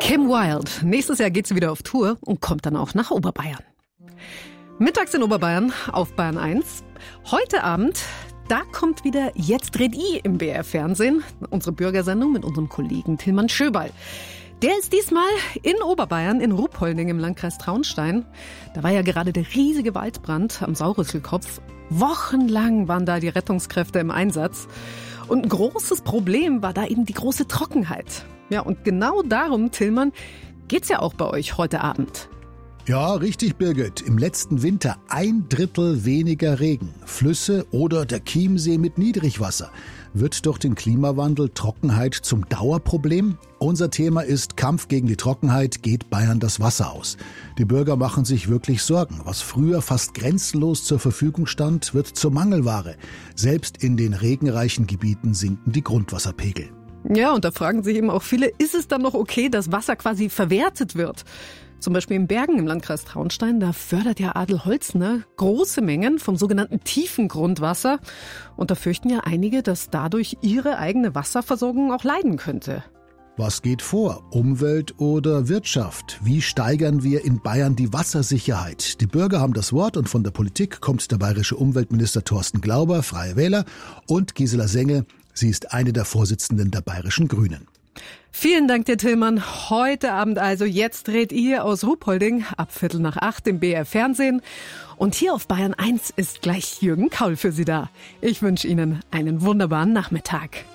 Kim Wilde. Nächstes Jahr geht sie wieder auf Tour und kommt dann auch nach Oberbayern. Mittags in Oberbayern auf Bayern 1. Heute Abend, da kommt wieder Jetzt dreht I im BR-Fernsehen. Unsere Bürgersendung mit unserem Kollegen Tilman Schöberl. Der ist diesmal in Oberbayern, in Ruhpolding im Landkreis Traunstein. Da war ja gerade der riesige Waldbrand am Saurüsselkopf. Wochenlang waren da die Rettungskräfte im Einsatz. Und ein großes Problem war da eben die große Trockenheit. Ja, und genau darum, Tilman, geht's ja auch bei euch heute Abend. Ja, richtig, Birgit. Im letzten Winter 1/3 weniger Regen. Flüsse oder der Chiemsee mit Niedrigwasser. Wird durch den Klimawandel Trockenheit zum Dauerproblem? Unser Thema ist Kampf gegen die Trockenheit, geht Bayern das Wasser aus. Die Bürger machen sich wirklich Sorgen. Was früher fast grenzenlos zur Verfügung stand, wird zur Mangelware. Selbst in den regenreichen Gebieten sinken die Grundwasserpegel. Ja, und da fragen sich eben auch viele, ist es dann noch okay, dass Wasser quasi verwertet wird? Zum Beispiel in Bergen im Landkreis Traunstein, da fördert ja Adel Holzner große Mengen vom sogenannten tiefen Grundwasser. Und da fürchten ja einige, dass dadurch ihre eigene Wasserversorgung auch leiden könnte. Was geht vor? Umwelt oder Wirtschaft? Wie steigern wir in Bayern die Wassersicherheit? Die Bürger haben das Wort und von der Politik kommt der bayerische Umweltminister Thorsten Glauber, Freie Wähler, und Gisela Senge. Sie ist eine der Vorsitzenden der Bayerischen Grünen. Vielen Dank dir, Tilman. Heute Abend also Jetzt dreht ihr aus Ruhpolding ab 7:45 im BR Fernsehen. Und hier auf Bayern 1 ist gleich Jürgen Kaul für Sie da. Ich wünsche Ihnen einen wunderbaren Nachmittag.